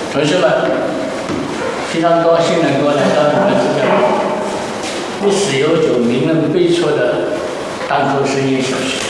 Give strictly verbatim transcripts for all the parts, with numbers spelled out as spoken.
同学们，非常高兴能够来到你们这个历史悠久、名人辈出的单口实验小学。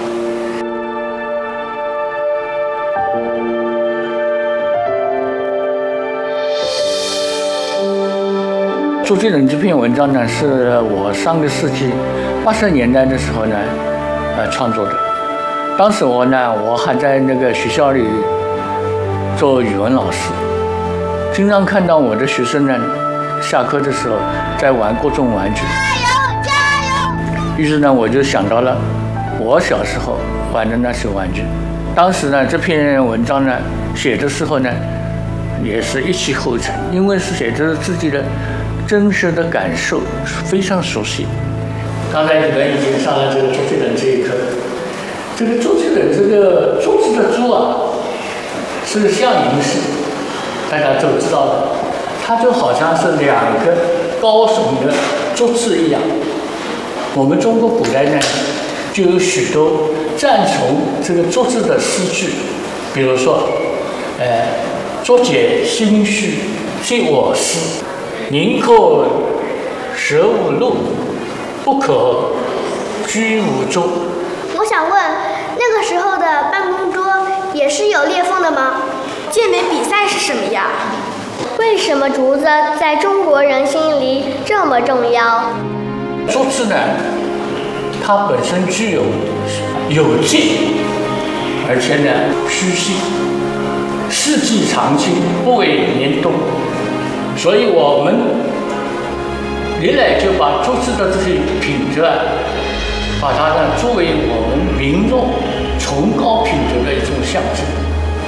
周杰伦这篇文章呢，是我上个世纪八十年代的时候呢，呃创作的。当时我呢，我还在那个学校里做语文老师，经常看到我的学生呢，下课的时候在玩各种玩具。加油，加油！于是呢，我就想到了我小时候玩的那些玩具。当时呢，这篇文章呢写的时候呢，也是一气呵成，因为是写着自己的真实的感受，非常熟悉。刚才你们已经上了这个周杰伦这一课，这个周杰伦这个周字的周啊，是象形式，大家都知道的，它就好像是两个高耸的桌子一样。我们中国古代呢，就有许多赞从这个桌子的诗句，比如说，呃，桌解心绪系我思。宁可舍吾路，不可居吾舟。 我想问，那个时候的办公桌也是有裂缝的吗？ 健美比赛是什么呀？ 为什么竹子在中国人心里这么重要？ 竹子呢，它本身具有有劲，而且呢虚细，四季常青，不为年冬。所以我们历来就把竹子的这些品质啊，把它呢作为我们民众崇高品质的一种象征。